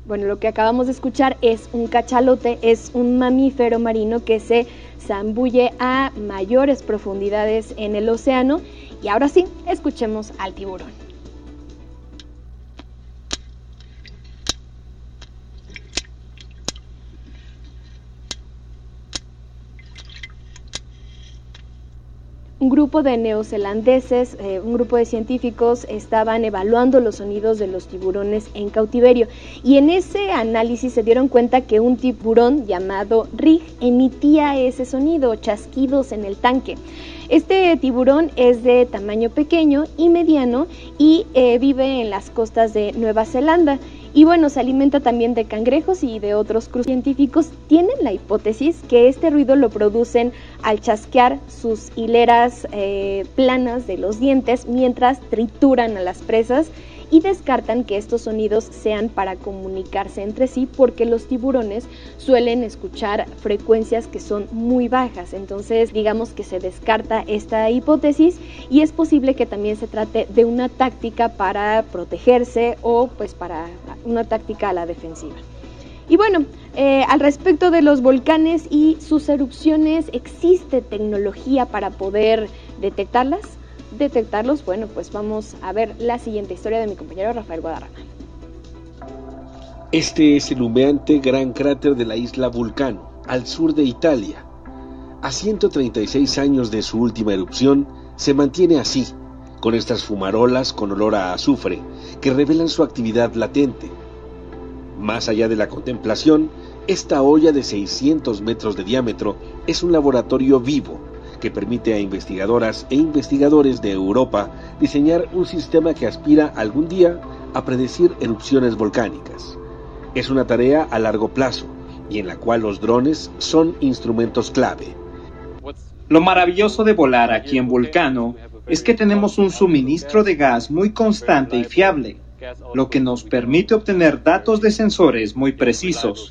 Bueno, lo que acabamos de escuchar es un cachalote, es un mamífero marino que se zambulle a mayores profundidades en el océano. Y ahora sí, escuchemos al tiburón. Un grupo de neozelandeses, un grupo de científicos estaban evaluando los sonidos de los tiburones en cautiverio y en ese análisis se dieron cuenta que un tiburón llamado rig emitía ese sonido, chasquidos en el tanque. Este tiburón es de tamaño pequeño y mediano y vive en las costas de Nueva Zelanda. Y bueno, se alimenta también de cangrejos y de otros crustáceos. Científicos tienen la hipótesis que este ruido lo producen al chasquear sus hileras planas de los dientes mientras trituran a las presas, y descartan que estos sonidos sean para comunicarse entre sí porque los tiburones suelen escuchar frecuencias que son muy bajas. Entonces digamos que se descarta esta hipótesis y es posible que también se trate de una táctica para protegerse o pues para una táctica a la defensiva. Y bueno, al respecto de los volcanes y sus erupciones, ¿existe tecnología para poder detectarlos? Bueno, pues vamos a ver la siguiente historia de mi compañero Rafael Guadarrama. Este es el humeante gran cráter de la isla Vulcano, al sur de Italia. A 136 años de su última erupción, se mantiene así, con estas fumarolas con olor a azufre, que revelan su actividad latente. Más allá de la contemplación, esta olla de 600 metros de diámetro es un laboratorio vivo, que permite a investigadoras e investigadores de Europa diseñar un sistema que aspira algún día a predecir erupciones volcánicas. Es una tarea a largo plazo y en la cual los drones son instrumentos clave. Lo maravilloso de volar aquí en Vulcano es que tenemos un suministro de gas muy constante y fiable, lo que nos permite obtener datos de sensores muy precisos.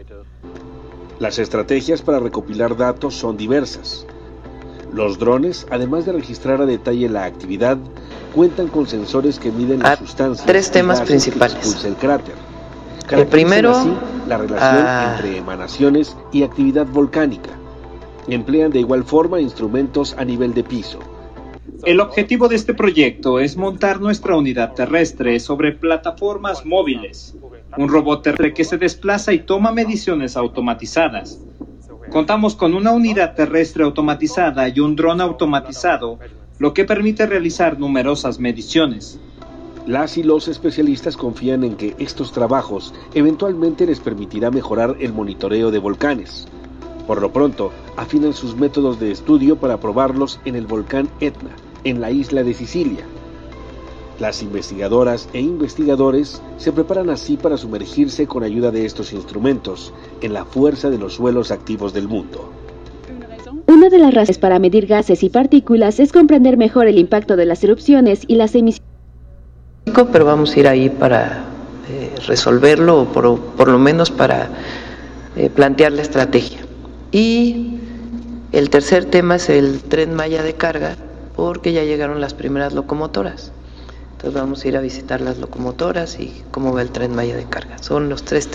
Las estrategias para recopilar datos son diversas. Los drones, además de registrar a detalle la actividad, cuentan con sensores que miden las sustancias. Tres temas principales. Que expulsa el cráter. El primero, así la relación entre emanaciones y actividad volcánica. Emplean de igual forma instrumentos a nivel de piso. El objetivo de este proyecto es montar nuestra unidad terrestre sobre plataformas móviles, un robot terrestre que se desplaza y toma mediciones automatizadas. Contamos con una unidad terrestre automatizada y un dron automatizado, lo que permite realizar numerosas mediciones. Las y los especialistas confían en que estos trabajos eventualmente les permitirá mejorar el monitoreo de volcanes. Por lo pronto, afinan sus métodos de estudio para probarlos en el volcán Etna, en la isla de Sicilia. Las investigadoras e investigadores se preparan así para sumergirse con ayuda de estos instrumentos en la fuerza de los suelos activos del mundo. Una de las razones para medir gases y partículas es comprender mejor el impacto de las erupciones y las emisiones. Pero vamos a ir ahí para resolverlo o por lo menos para plantear la estrategia. Y el tercer tema es el Tren Maya de carga, porque ya llegaron las primeras locomotoras. Entonces vamos a ir a visitar las locomotoras y cómo va el Tren Maya de carga. Son los tres temas.